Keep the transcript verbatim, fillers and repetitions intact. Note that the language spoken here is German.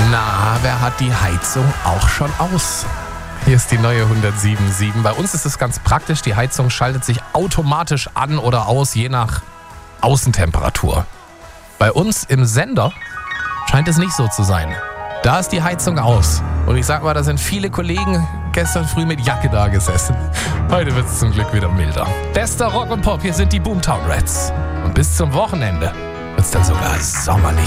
Na, wer hat die Heizung auch schon aus? Hier ist die neue hundertsieben Komma sieben. Bei uns ist es ganz praktisch. Die Heizung schaltet sich automatisch an oder aus, je nach Außentemperatur. Bei uns im Sender scheint es nicht so zu sein. Da ist die Heizung aus. Und ich sag mal, da sind viele Kollegen gestern früh mit Jacke da gesessen. Heute wird es zum Glück wieder milder. Bester Rock und Pop, hier sind die Boomtown Rats. Und bis zum Wochenende wird es dann sogar sommerlich.